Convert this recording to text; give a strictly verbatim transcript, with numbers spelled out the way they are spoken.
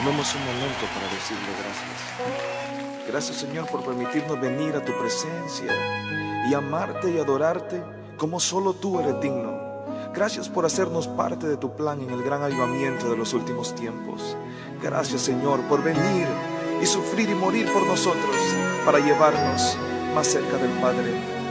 Tomemos un momento para decirle gracias. Gracias, Señor, por permitirnos venir a tu presencia y amarte y adorarte como solo tú eres digno. Gracias por hacernos parte de tu plan en el gran avivamiento de los últimos tiempos. Gracias, Señor, por venir y sufrir y morir por nosotros para llevarnos más cerca del Padre.